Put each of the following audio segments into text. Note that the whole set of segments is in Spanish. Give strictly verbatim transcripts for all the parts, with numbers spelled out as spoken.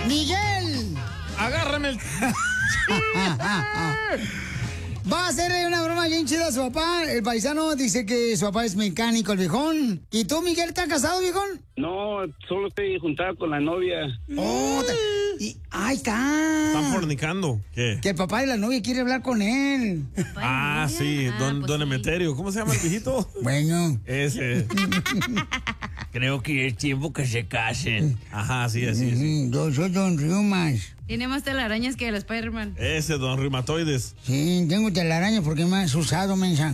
Miguel. Agárrame el... Va a hacerle una broma bien chida a su papá. El paisano dice que su papá es mecánico, el viejón. ¿Y tú, Miguel, estás casado, viejón? No, solo estoy juntado con la novia. Oh, y, ahí está. Están fornicando. ¿Qué? Que el papá de la novia quiere hablar con él. Ah, sí, don, don Emeterio. ¿Cómo se llama el viejito? Bueno. Ese. Creo que es tiempo que se casen. Ajá, sí, así es. Mm, Yo soy don Riumas. Tiene más telarañas que el Spider-Man. Ese, don Reumatoides. Sí, tengo telaraña porque me has usado, mensa.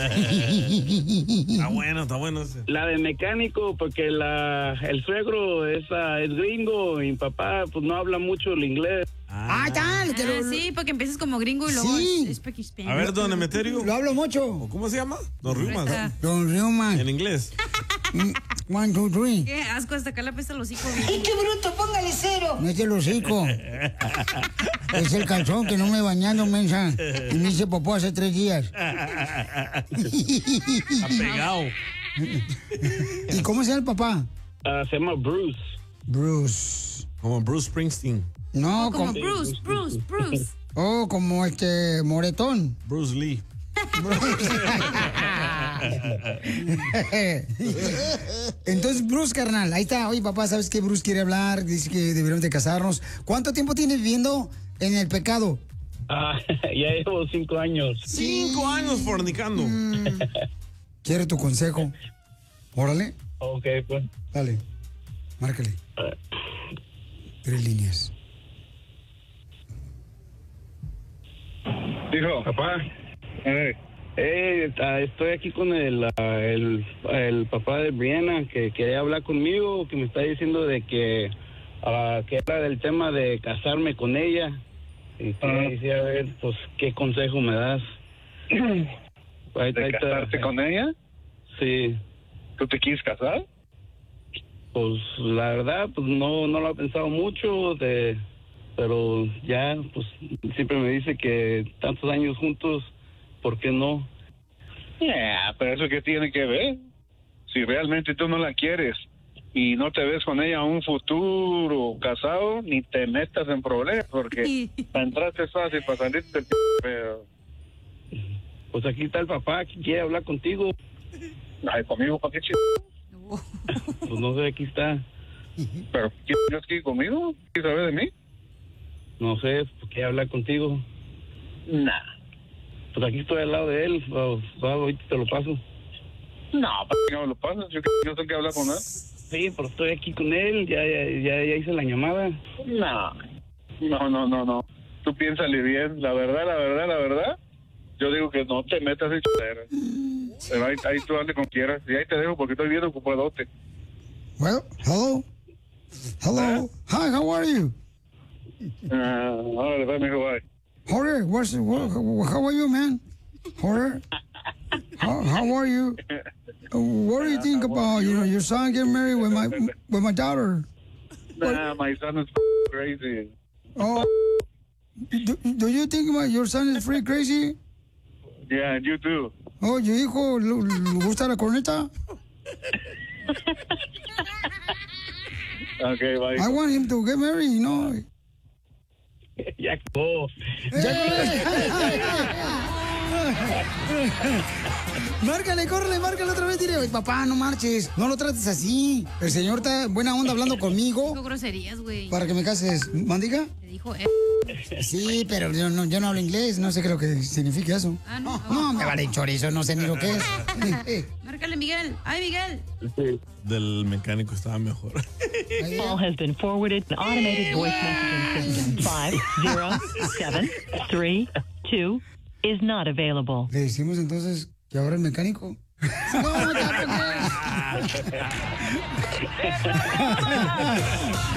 Está bueno, está bueno ese. La de mecánico, porque la el suegro es, uh, es gringo y mi papá pues no habla mucho el inglés. Ah, tal. Ah, Lo, sí, porque empiezas como gringo y luego Sí. es, es Pakistaní. A ver, don Emeterio. lo hablo mucho. ¿Cómo se llama? Don Riumas. Ajá. Don Riumas. En inglés. One, two, three. Qué asco, hasta acá la pesta los hocico. ¡Ay, qué bruto! ¡Póngale cero! No es el hocico. Es el calzón que no me he bañado, mensa. Y me hice popó hace tres días. Está pegado. ¿Y cómo se llama el papá? Uh, se llama Bruce. Bruce. Como Bruce Springsteen. No, Como como... Bruce, Bruce, Bruce. Oh, como este moretón. Bruce Lee. Entonces, Bruce, carnal, ahí está. Oye, papá, ¿sabes qué? Bruce quiere hablar, dice que deberíamos de casarnos. ¿Cuánto tiempo tienes viviendo en el pecado? Ah, ya llevo cinco años. Cinco años fornicando. Mm. Quiero tu consejo. Órale. Ok, pues. Dale. Márcale. Tres líneas. Dijo, papá. Eh, eh, ah, estoy aquí con el, ah, el, el papá de Brianna que quería hablar conmigo, que me está diciendo de que, ah, que habla del tema de casarme con ella. Y quería decir, a ver, pues, ¿qué consejo me das? Ahí, ¿De ahí está. casarte con ella? Sí. ¿Tú te quieres casar? Pues la verdad, pues no, no lo he pensado mucho, de, pero ya, pues siempre me dice que tantos años juntos, ¿por qué no? Yeah, pero eso qué tiene que ver. Si realmente tú no la quieres y no te ves con ella un futuro casado, ni te metas en problemas, porque para entrar es fácil, para salirte el p... pero... Pues aquí está el papá que quiere hablar contigo. Ay, conmigo, ¿para qué ch... Pues no sé, aquí está. ¿Pero quieres aquí conmigo? ¿Quieres saber de mí? No sé, pues quiere hablar contigo. Nah. Pues aquí estoy al lado de él, va, va, ahorita te lo paso. No, ¿para qué no me lo pasas? Yo no tengo que hablar con él. Sí, pero estoy aquí con él, ya, ya, ya, ya hice la llamada. No, no, no, no, no. Tú piénsale bien, la verdad, la verdad, la verdad. Yo digo que no te metas en chudera. Pero ahí, ahí tú ande como quieras. Y ahí te dejo porque estoy bien ocupadote. Well, hello. Hello. Hi, how are you? Ah, órale, va, mijo, bye. Jorge, what's, what, how are you, man? Jorge? How, how are you? Uh, what do you think about, you know, your son getting married with my with my daughter? Nah, my son is crazy. Oh, do, do you think my, your son is free crazy? Yeah, you too. Oh, ¿tu hijo le, le gusta la corneta? Okay, bye. I want him to get married, you know. Ya acabó. Márcale, córrele, márcale otra vez. Dile, papá, no marches. No lo trates así. El señor está buena onda hablando conmigo. Dijo groserías, güey. Para que me cases. ¿Mandiga? Te dijo, eh. Sí, pero yo no, yo no hablo inglés. No sé qué es lo que significa eso. Ah, no. No, me vale chorizo. No sé ni lo que es. Márcale, Miguel. Ay, Miguel. Del mecánico estaba mejor. Call has been forwarded to automated voice messaging system. five zero seven three two is not available. Le decimos entonces que ahora el mecánico. No, ya, ¿por qué?